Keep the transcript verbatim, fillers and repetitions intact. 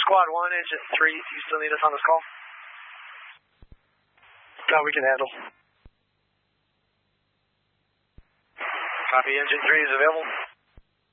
Squad one, Engine three, do you still need us on this call? No, we can handle. Copy, Engine three is available.